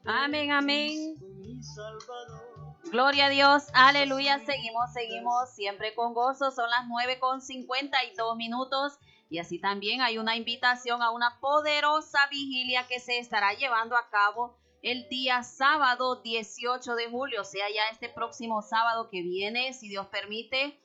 Amén, amén. Gloria a Dios, aleluya. Seguimos siempre con gozo. Son las 9:52 y así también hay una invitación a una poderosa vigilia que se estará llevando a cabo el día sábado 18 de julio, o sea, ya este próximo sábado que viene, si Dios permite.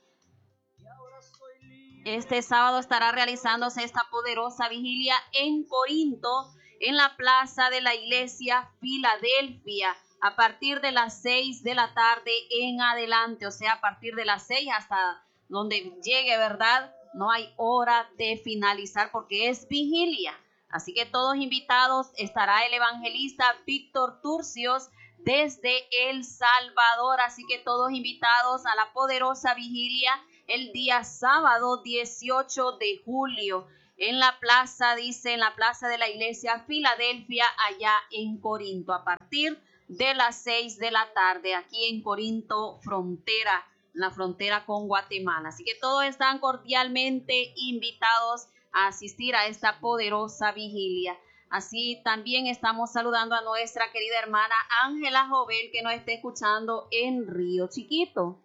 Este sábado estará realizándose esta poderosa vigilia en Corinto, en la plaza de la iglesia Filadelfia, a partir de las 6 de la tarde en adelante, o sea, a partir de las 6 hasta donde llegue, ¿verdad? No hay hora de finalizar porque es vigilia. Así que todos invitados, estará el evangelista Víctor Turcios desde El Salvador. Así que todos invitados a la poderosa vigilia el día sábado 18 de julio en la plaza, en la plaza de la iglesia Filadelfia, allá en Corinto, a partir de las 6 de la tarde, aquí en Corinto, frontera, en la frontera con Guatemala. Así que todos están cordialmente invitados a asistir a esta poderosa vigilia. Así también estamos saludando a nuestra querida hermana Ángela Jovel, que nos está escuchando en Río Chiquito.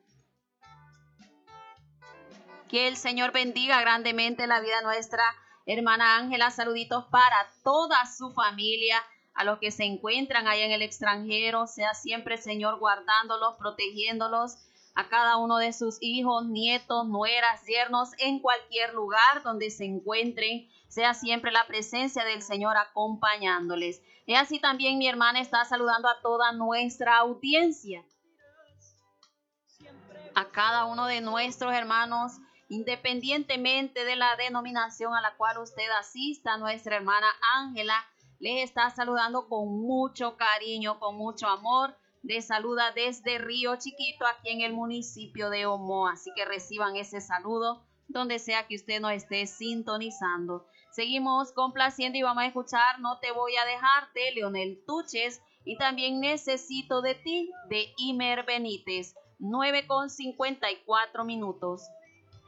Que el Señor bendiga grandemente la vida de nuestra hermana Ángela. Saluditos para toda su familia, a los que se encuentran allá en el extranjero. Sea siempre el Señor guardándolos, protegiéndolos, a cada uno de sus hijos, nietos, nueras, yernos, en cualquier lugar donde se encuentren. Sea siempre la presencia del Señor acompañándoles. Y así también mi hermana está saludando a toda nuestra audiencia, a cada uno de nuestros hermanos, independientemente de la denominación a la cual usted asista. Nuestra hermana Ángela les está saludando con mucho cariño, con mucho amor. Les saluda desde Río Chiquito, aquí en el municipio de Omoa. Así que reciban ese saludo donde sea que usted nos esté sintonizando. Seguimos complaciendo y vamos a escuchar No te voy a dejar, de Leonel Tuches, y también Necesito de ti, de Imer Benítez. 9:54.